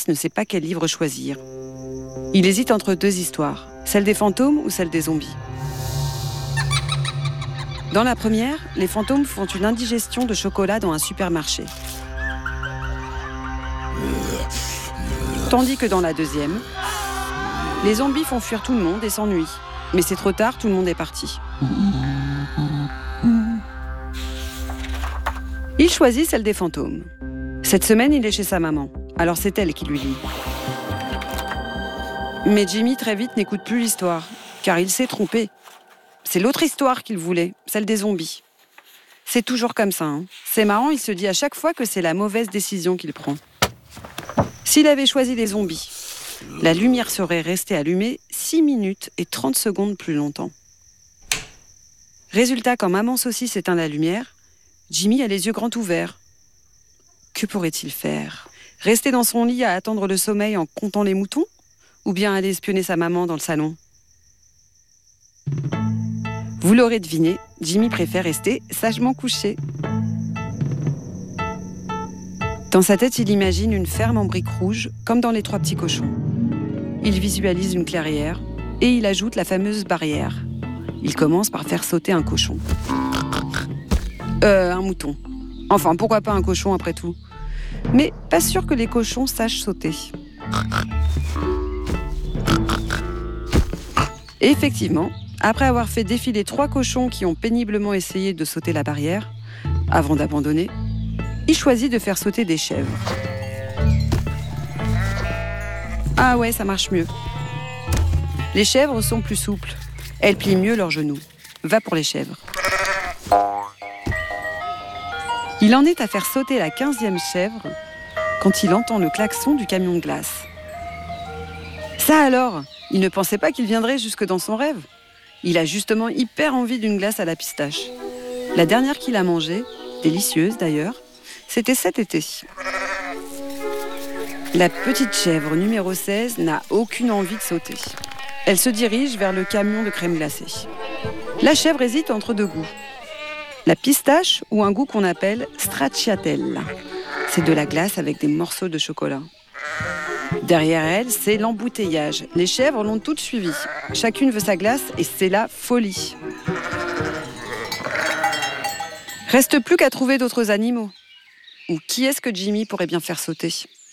ne sait pas quel livre choisir. Il hésite entre 2 histoires, celle des fantômes ou celle des zombies. Dans la première, les fantômes font une indigestion de chocolat dans un supermarché. Tandis que dans la deuxième, les zombies font fuir tout le monde et s'ennuient. Mais c'est trop tard, tout le monde est parti. Il choisit celle des fantômes. Cette semaine, il est chez sa maman. Alors c'est elle qui lui lit. Mais Jimmy, très vite, n'écoute plus l'histoire, car il s'est trompé. C'est l'autre histoire qu'il voulait, celle des zombies. C'est toujours comme ça, hein. C'est marrant, il se dit à chaque fois que c'est la mauvaise décision qu'il prend. S'il avait choisi les zombies, la lumière serait restée allumée 6 minutes et 30 secondes plus longtemps. Résultat, quand Maman Saucisse éteint la lumière, Jimmy a les yeux grands ouverts. Que pourrait-il faire ? Rester dans son lit à attendre le sommeil en comptant les moutons ? Ou bien aller espionner sa maman dans le salon ? Vous l'aurez deviné, Jimmy préfère rester sagement couché. Dans sa tête, il imagine une ferme en briques rouges, comme dans Les 3 petits cochons. Il visualise une clairière et il ajoute la fameuse barrière. Il commence par faire sauter un cochon. Un mouton. Enfin, pourquoi pas un cochon après tout ? Mais pas sûr que les cochons sachent sauter. Et effectivement, après avoir fait défiler 3 cochons qui ont péniblement essayé de sauter la barrière, avant d'abandonner, il choisit de faire sauter des chèvres. Ah ouais, ça marche mieux. Les chèvres sont plus souples. Elles plient mieux leurs genoux. Va pour les chèvres. Il en est à faire sauter la 15e chèvre quand il entend le klaxon du camion de glace. Ça alors, il ne pensait pas qu'il viendrait jusque dans son rêve. Il a justement hyper envie d'une glace à la pistache. La dernière qu'il a mangée, délicieuse d'ailleurs, c'était cet été. La petite chèvre numéro 16 n'a aucune envie de sauter. Elle se dirige vers le camion de crème glacée. La chèvre hésite entre 2 goûts. La pistache ou un goût qu'on appelle stracciatella. C'est de la glace avec des morceaux de chocolat. Derrière elle, c'est l'embouteillage. Les chèvres l'ont toutes suivie. Chacune veut sa glace et c'est la folie. Reste plus qu'à trouver d'autres animaux. Ou qui est-ce que Jimmy pourrait bien faire sauter ?